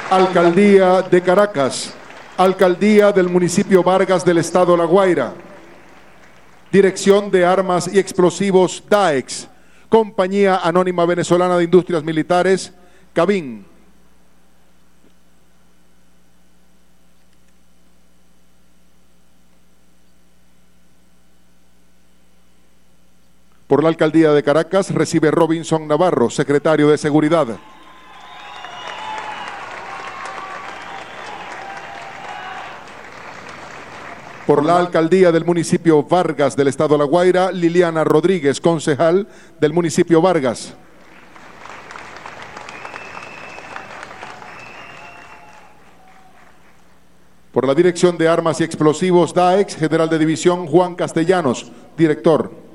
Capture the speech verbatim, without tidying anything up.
Alcaldía de Caracas, Alcaldía del municipio Vargas del Estado La Guaira, Dirección de Armas y Explosivos D A E X, Compañía Anónima Venezolana de Industrias Militares, CABIN. Por la Alcaldía de Caracas recibe Robinson Navarro, secretario de Seguridad. Por la Alcaldía del municipio Vargas del Estado La Guaira, Liliana Rodríguez, concejal del municipio Vargas. Por la Dirección de Armas y Explosivos D A E X, general de división Juan Castellanos, director.